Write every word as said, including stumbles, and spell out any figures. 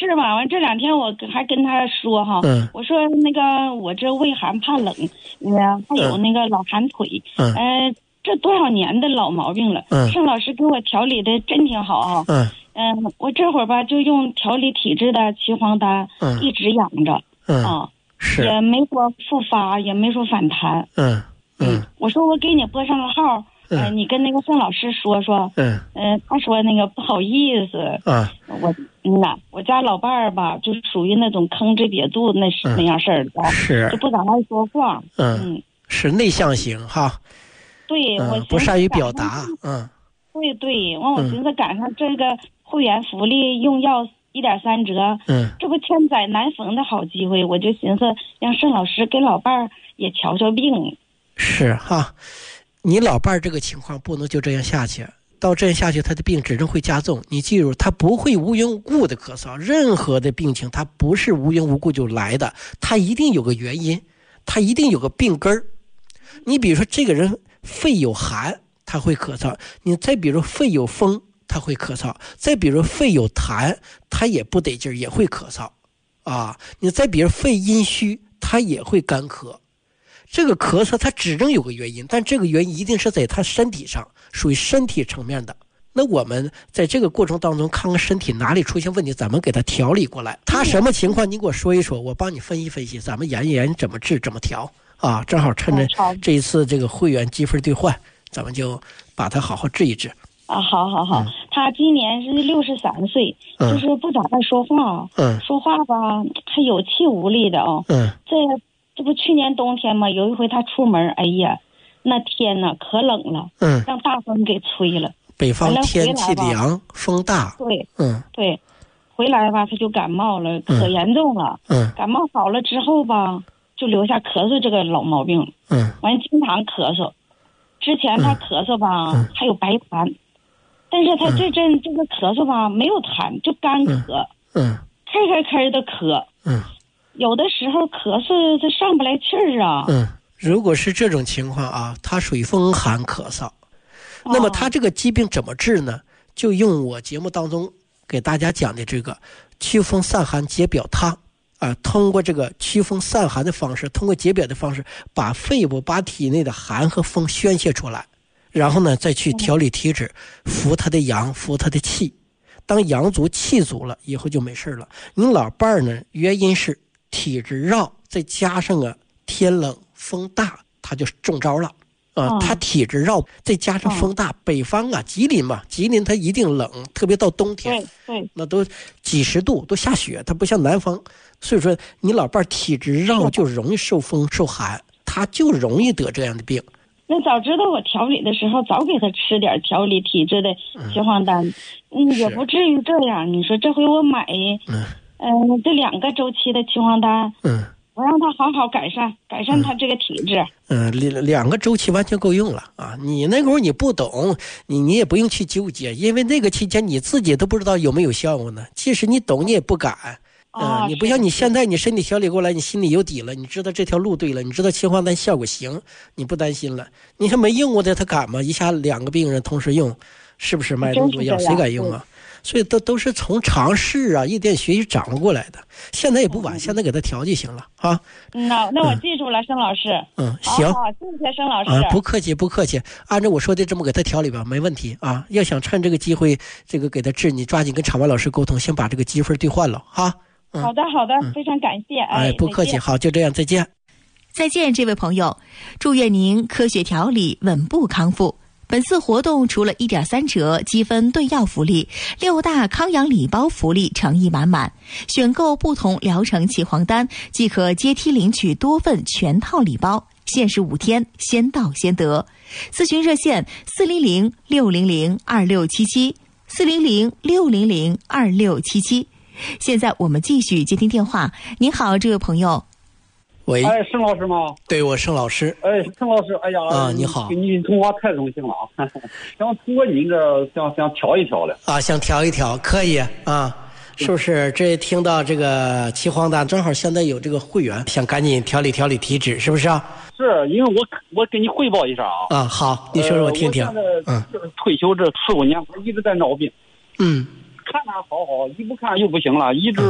是吧？完这两天我还跟他说哈， 嗯， 我说那个我这畏寒怕冷，呃，还有那个老寒腿， 嗯， 呃，这多少年的老毛病了。 嗯， 盛老师给我调理的真挺好啊。 嗯嗯、呃，我这会儿吧就用调理体质的岐黄丹， 嗯， 一直养着。 嗯啊， 是， 也没说复发，也没说反弹。 嗯嗯， 我说我给你拨上个号。呃，你跟那个盛老师说说， 嗯， 呃，他说那个不好意思， 啊， 我嗯呐，我家老伴儿吧，就属于那种吭哧瘪肚那是、嗯、那样事儿的， 是就不咋爱说话， 嗯， 嗯是内向型哈， 对， 嗯、 我不善于表达，嗯， 对对，完我寻思赶上这个会员福利用药一点三折， 嗯， 这不千载难逢的好机会，我就寻思让盛老师给老伴儿也瞧瞧病， 是哈。你老伴儿这个情况不能就这样下去，到这样下去他的病只能会加重。你记住，他不会无缘无故的咳嗽，任何的病情他不是无缘无故就来的，他一定有个原因，他一定有个病根儿。你比如说这个人肺有寒他会咳嗽，你再比如肺有风他会咳嗽，再比如肺有痰他也不得劲儿也会咳嗽啊，你再比如肺阴虚他也会干咳。这个咳嗽它只能有个原因，但这个原因一定是在他身体上，属于身体层面的。那我们在这个过程当中看看身体哪里出现问题，咱们给他调理过来。他什么情况你给我说一说，我帮你分析分析，咱们研一研怎么治怎么调啊。正好趁着这一次这个会员积分兑换，咱们就把它好好治一治啊。好好好、嗯、他今年是六十三岁、嗯、就是不咋爱说话，嗯，说话吧还有气无力的哦，嗯，这这不去年冬天嘛，有一回他出门，哎呀，那天呢可冷了，嗯，让大风给吹了。 北方天气凉，风大。 对，嗯，对，回来吧他就感冒了，可严重了。嗯，感冒好了之后吧，就留下咳嗽这个老毛病。嗯，完经常咳嗽。之前他咳嗽吧，嗯、还有白痰，但是他这阵这个咳嗽吧没有痰，就干咳。嗯，咳咳咳的咳。嗯。有的时候咳嗽它上不来气儿啊。 嗯，如果是这种情况啊，它属于风寒咳嗽。那么它这个疾病怎么治呢？就用我节目当中给大家讲的这个祛风散寒解表汤啊，通过这个祛风散寒的方式，通过解表的方式，把肺部把体内的寒和风宣泄出来，然后呢再去调理体质，扶它的阳，扶它的气。当阳足气足了以后就没事了。你老伴儿呢，原因是体质绕，再加上啊天冷风大，他就中招了啊、呃！他体质绕，再加上风大，北方啊，吉林嘛，吉林它一定冷，特别到冬天， 对对， 那都几十度，都下雪，它不像南方，所以说你老伴儿体质绕就容易受风受寒，他就容易得这样的病。 那早知道我调理的时候，早给他吃点调理体质的岐黄丹，嗯，也不至于这样。你说这回我买，嗯。嗯，这两个周期的岐黄丹，嗯，我让他好好改善，改善他这个体质。 嗯，两两个周期完全够用了啊！你那会儿你不懂，你你也不用去纠结，因为那个期间你自己都不知道有没有效果呢。即使你懂，你也不敢。嗯、呃，你不像你现在，你身体调理过来，你心里有底了，你知道这条路对了，你知道岐黄丹效果行，你不担心了。你还没用过的，他敢吗？一下两个病人同时用，是不是卖那么多药？谁敢用啊？所以都都是从尝试啊，一点学习掌握过来的。现在也不晚，嗯、现在给他调就行了啊。 那那我记住了，盛、嗯、老师。 嗯，行， 好好谢谢盛老师。 啊，不客气，不客气。按照我说的这么给他调理吧，没问题啊。要想趁这个机会，这个给他治，你抓紧跟场外老师沟通，先把这个积分兑换了哈。 嗯、好的，好的、嗯，非常感谢。哎， 哎不客气，好，就这样，再见。 再见，这位朋友，祝愿您科学调理，稳步康复。本次活动除了一点三折积分兑药福利，六大康养礼包福利诚意满满。选购不同疗程岐黄丹，即可阶梯领取多份全套礼包，限时五天，先到先得。咨询热线：四零零六零零二六七七，四零零六零零二六七七。现在我们继续接听电话。您好，这位朋友。 喂， 哎，盛老师吗？ 对，我盛老师。 哎，盛老师，哎呀， 啊，你好， 跟你通话太荣幸了啊！想通过您这想想调一调了啊，想调一调，可以啊，是不是？这听到这个岐黄丹，正好现在有这个会员，想赶紧调理调理体质，是不是啊？ 是因为我我给你汇报一下啊。 啊，好，你说说我听听。 呃、嗯，退休这四五年，我一直在闹病。 嗯， 看看好好，一不看又不行了，一直。